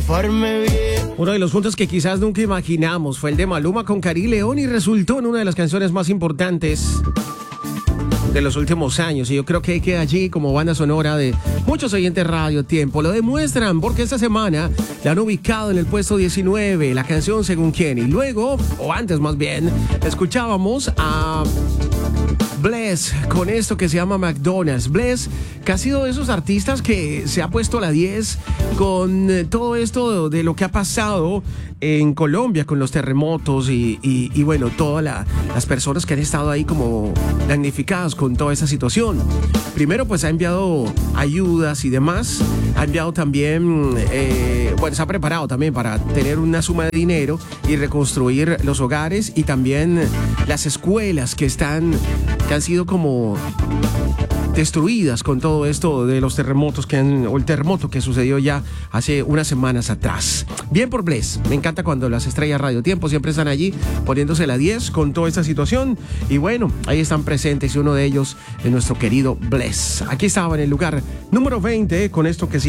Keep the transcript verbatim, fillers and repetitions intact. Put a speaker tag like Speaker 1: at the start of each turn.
Speaker 1: enchufarme bien.
Speaker 2: Uno de los juntos que quizás nunca imaginamos fue el de Maluma con Cari León y resultó en una de las canciones más importantes de los últimos años, y yo creo que queda allí como banda sonora de muchos oyentes Radio Tiempo. Lo demuestran porque esta semana la han ubicado en el puesto diecinueve, la canción Según Quién, y luego, o antes más bien, escuchábamos a Bless con esto que se llama McDonald's. Bless, que ha sido de esos artistas que se ha puesto a la diez con eh, todo esto de, de lo que ha pasado en Colombia con los terremotos y, y, y bueno, todas la, las personas que han estado ahí como damnificadas con toda esa situación. Primero pues ha enviado ayudas y demás, ha enviado también, eh, bueno, se ha preparado también para tener una suma de dinero y reconstruir los hogares y también las escuelas que están, que han sido como destruidas con todo esto de los terremotos que han, o el terremoto que sucedió ya hace unas semanas atrás. Bien por Bless, me encanta cuando las estrellas Radio Tiempo siempre están allí poniéndose la diez con toda esta situación y bueno, ahí están presentes y uno de ellos es nuestro querido Bless. Aquí estaba en el lugar número veinte con esto que se